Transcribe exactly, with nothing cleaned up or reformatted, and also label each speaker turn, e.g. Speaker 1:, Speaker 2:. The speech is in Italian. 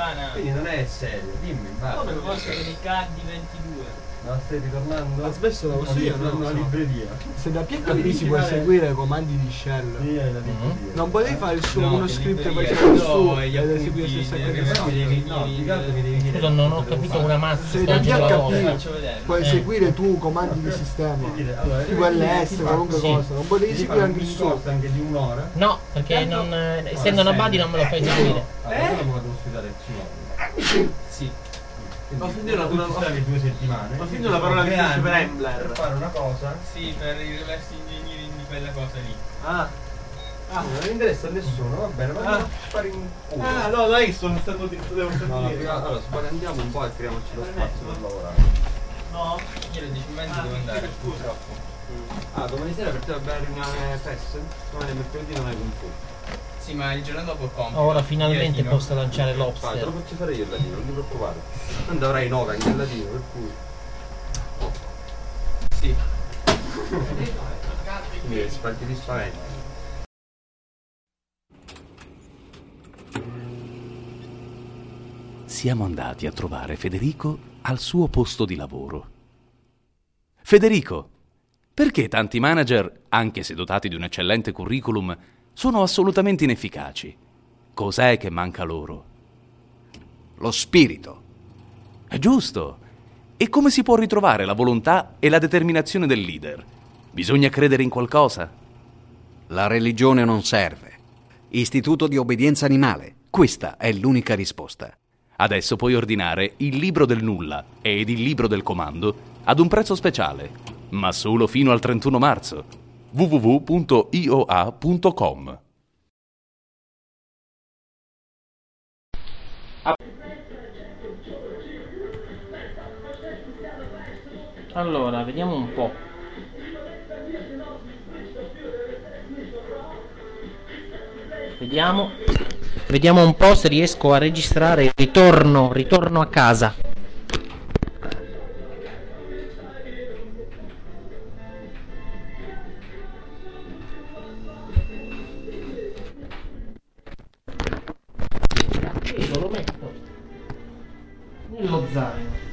Speaker 1: Ivana.
Speaker 2: Quindi non è serio, dimmi, va.
Speaker 1: Come lo posso vedere i cardi ventidue?
Speaker 2: Ma stai ritornando?
Speaker 3: Ha smesso da
Speaker 2: Sì,
Speaker 3: uscire,
Speaker 2: no,
Speaker 3: no?
Speaker 2: una libreria.
Speaker 3: Se da P H P si può eseguire comandi di shell.
Speaker 2: Sì, è la libreria.
Speaker 3: Non potevi fare il suo
Speaker 1: No,
Speaker 3: uno
Speaker 1: che
Speaker 3: script
Speaker 1: libreria,
Speaker 3: facendo il
Speaker 1: no,
Speaker 3: suo
Speaker 1: gli
Speaker 3: ed eseguire
Speaker 1: appunti,
Speaker 3: le stesse
Speaker 1: gli
Speaker 3: cose.
Speaker 2: No, mi devi, no, più che altro mi devi dire.
Speaker 4: Scusa, non ho capito una mazza.
Speaker 3: Se da
Speaker 4: sto girato.
Speaker 3: P H P puoi eseguire tu comandi di sistema, tipo L S, qualunque
Speaker 4: Sì.
Speaker 3: cosa, non potevi eseguire anche il
Speaker 2: un
Speaker 3: suo.
Speaker 2: corso anche di un'ora.
Speaker 4: No, perché non, eh, essendo una body non me lo fai eseguire.
Speaker 2: Allora come devo studiare il cinema?
Speaker 1: Sì.
Speaker 2: Ho
Speaker 5: finito la-
Speaker 2: tu ci stavi due settimane.
Speaker 5: ho finito la parola che dice per Embler.
Speaker 2: Per fare una cosa.
Speaker 1: Sì, per i reversi engineering di quella cosa lì.
Speaker 5: Ah.
Speaker 2: Ah, non interessa a nessuno, va bene, ma
Speaker 5: Ah.
Speaker 2: devo fare in culo.
Speaker 5: Ah, no, dai, sto stando devo
Speaker 2: No, no,
Speaker 5: sentire.
Speaker 2: allora sbagandiamo un po' e creiamoci lo spazio per lavorare.
Speaker 1: No? Io alle dieci e mezza devo andare.
Speaker 5: Purtroppo.
Speaker 2: Ah, domani sera per te va bene la riunione F E S? Domani mercoledì non hai Kung Fu.
Speaker 1: Sì, ma il giorno dopo il compito.
Speaker 4: Ora finalmente
Speaker 1: Io,
Speaker 4: posso lanciare
Speaker 2: Vai, te
Speaker 4: l'obster.
Speaker 2: lo faccio fare io il latino, non ti preoccupare. Tanto avrai nove anche il latino, per cui.
Speaker 1: Sì.
Speaker 2: Quindi spalti di spavento.
Speaker 6: Siamo andati a trovare Federico al suo posto di lavoro. Federico, perché tanti manager, anche se dotati di un eccellente curriculum, sono assolutamente inefficaci? Cos'è che manca loro?
Speaker 7: Lo spirito.
Speaker 6: È giusto. E come si può ritrovare la volontà e la determinazione del leader? Bisogna credere in qualcosa?
Speaker 7: La religione non serve. Istituto di obbedienza animale. Questa è l'unica risposta.
Speaker 6: Adesso puoi ordinare il libro del nulla ed il libro del comando ad un prezzo speciale, ma solo fino al trentuno marzo. w w w punto i o a punto com.
Speaker 4: Allora, vediamo un po'. Vediamo. Vediamo un po' se riesco a registrare il ritorno, ritorno a casa. Lo metto nello zaino.